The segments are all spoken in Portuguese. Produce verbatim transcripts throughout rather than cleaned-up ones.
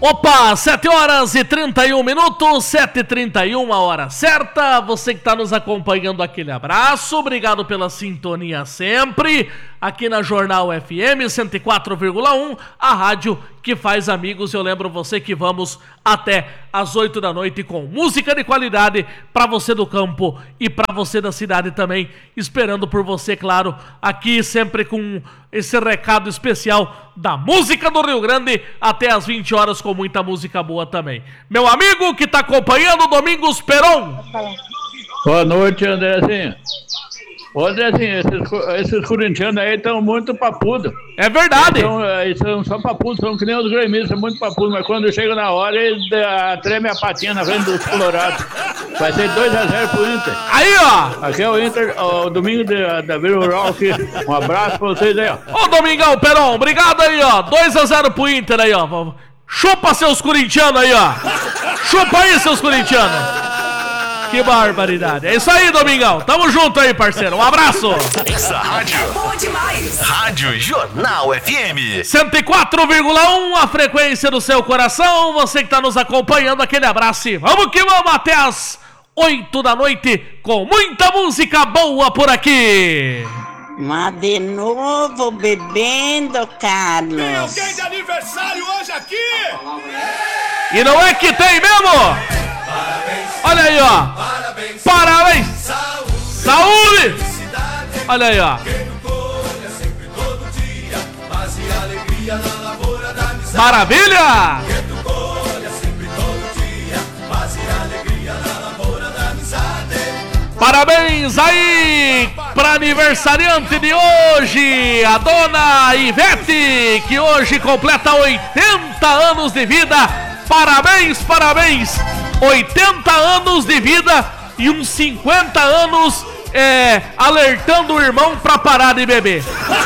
Opa, sete horas e trinta e um minutos, sete e trinta e um, a hora certa. Você que está nos acompanhando, aquele abraço. Obrigado pela sintonia sempre. Aqui na Jornal F M cento e quatro vírgula um, a rádio que faz amigos. Eu lembro você que vamos até às oito da noite com música de qualidade para você do campo e para você da cidade também. Esperando por você, claro, aqui sempre com esse recado especial da música do Rio Grande até às vinte horas com muita música boa também. Meu amigo que está acompanhando, Domingos Peron. Boa noite, Andrezinho. Ô, Andrezinho, esses, esses corintianos aí estão muito papudos. É verdade. Então, eles são só papudos, são que nem os gremistas, são muito papudos, mas quando chega na hora, eles uh, tremem a patinha na frente dos colorados. Vai ser dois a zero pro Inter. Aí, ó. Aqui é o Inter, o domingo de, da Vila Rural aqui. Um abraço pra vocês aí, ó. Ô, Domingão, Peron, obrigado aí, ó. dois a zero pro Inter aí, ó. Chupa seus corintianos aí, ó. Chupa aí, seus corintianos. Que barbaridade. É isso aí, Domingão. Tamo junto aí, parceiro. Um abraço. Essa rádio é boa demais. Rádio Jornal F M cento e quatro vírgula um, a frequência do seu coração. Você que tá nos acompanhando, aquele abraço. E vamos que vamos até as oito da noite com muita música boa por aqui. Mas de novo bebendo, Carlos. Tem alguém de aniversário hoje aqui? E não é que tem mesmo? Parabéns. Olha aí, ó. Parabéns. Parabéns. Saúde. Saúde. Olha aí, ó. Quem não colhe sempre todo dia, paz e alegria na lavoura da amizade. Maravilha. Quem não colhe sempre todo dia, paz e alegria na lavoura da amizade. Parabéns aí para aniversariante de hoje, a dona Ivete, que hoje completa oitenta anos de vida. Parabéns, parabéns. oitenta anos de vida e uns cinquenta anos é, alertando o irmão pra parar de beber.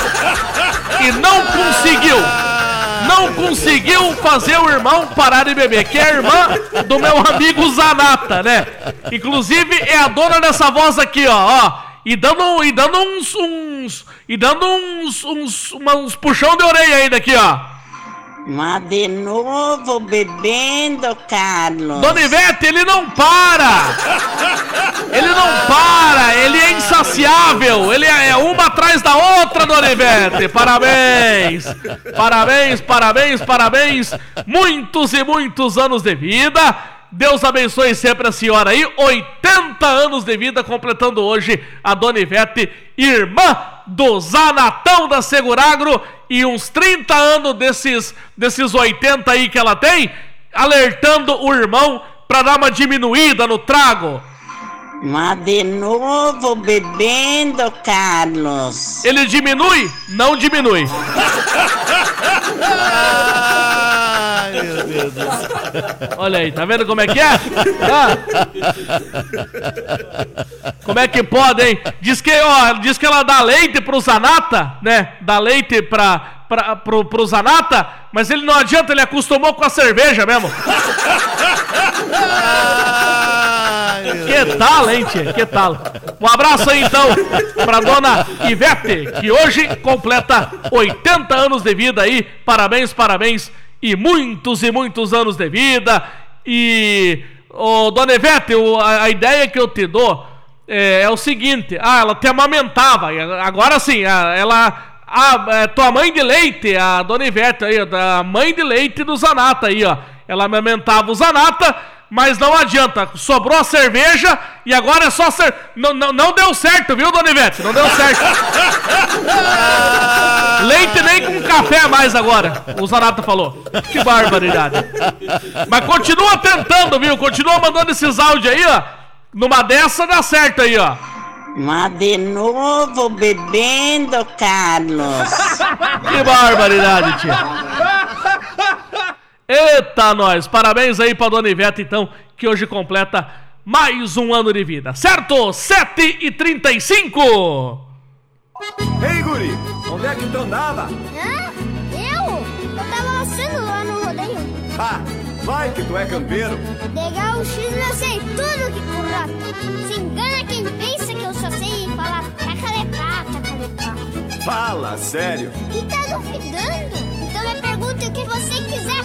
E não conseguiu. Não conseguiu fazer o irmão parar de beber, que é a irmã do meu amigo Zanata, né? Inclusive é a dona dessa voz aqui, ó, ó. E dando, e dando uns, uns e dando uns, uns, uma, uns puxão de orelha ainda aqui, ó. Mas de novo bebendo, Carlos. Dona Ivete, ele não para. Ele não para, ele é insaciável. Ele é uma atrás da outra, Dona Ivete. Parabéns. Parabéns, parabéns, parabéns. Muitos e muitos anos de vida. Deus abençoe sempre a senhora aí. oitenta anos de vida, completando hoje a Dona Ivete, irmã do Zanatão da Seguragro. E uns trinta anos desses, desses oitenta aí que ela tem, alertando o irmão pra dar uma diminuída no trago. Mas de novo bebendo, Carlos. Ele diminui? Não diminui. Ai, meu Deus do céu. Olha aí, tá vendo como é que é? Ah. Como é que pode, hein? Diz que, ó, diz que ela dá leite pro Zanata, né? Dá leite pra, pra, pro, pro Zanata, mas ele não adianta, ele acostumou com a cerveja mesmo. Que tal, hein, tia? Que tal? Um abraço aí, então, pra dona Ivete, que hoje completa oitenta anos de vida aí. Parabéns, parabéns. E muitos e muitos anos de vida. E, ô, dona Ivete, o, a, a ideia que eu te dou é, é o seguinte. Ah, ela te amamentava. Agora sim, a, ela... A, a tua mãe de leite, a dona Ivete aí, a mãe de leite do Zanata aí, ó. Ela amamentava o Zanata, mas não adianta, sobrou a cerveja e agora é só ser... Não, não, não deu certo, viu, dona Ivete? Não deu certo. Leite nem com café mais agora, o Zanata falou. Que barbaridade. Mas continua tentando, viu? Continua mandando esses áudios aí, ó. Numa dessa dá certo aí, ó. Mas de novo bebendo, Carlos. Que barbaridade, tia. Eita, nós. Parabéns aí pra dona Ivete, então, que hoje completa mais um ano de vida. Certo? sete e trinta e cinco. Ei, guri, onde é que tu andava? Hã? Eu? Eu tava laçando lá no rodeio. Ah, vai que tu é campeiro. Legal, X, eu sei tudo que curra. Se engana quem pensa que eu só sei falar cacalepá, cacalepá. Fala, sério. E tá duvidando? Então me pergunta o que você quiser.